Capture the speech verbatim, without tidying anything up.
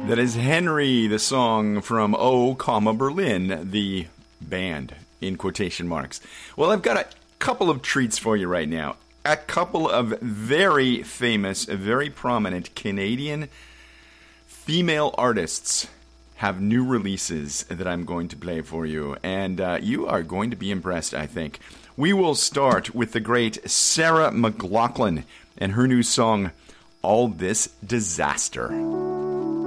That is Henry, the song from O, comma, Berlin, the band, in quotation marks. Well, I've got a couple of treats for you right now. A couple of very famous, very prominent Canadian female artists have new releases that I'm going to play for you, and uh, you are going to be impressed, I think. We will start with the great Sarah McLachlan and her new song, All This Disaster.